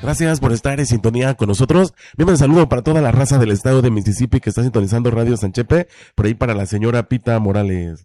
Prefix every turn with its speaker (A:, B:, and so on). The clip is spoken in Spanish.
A: Gracias por estar en sintonía con nosotros. Bien, un saludo para toda la raza del estado de Mississippi que está sintonizando Radio Sanchepe. Por ahí para la señora Pita Morales.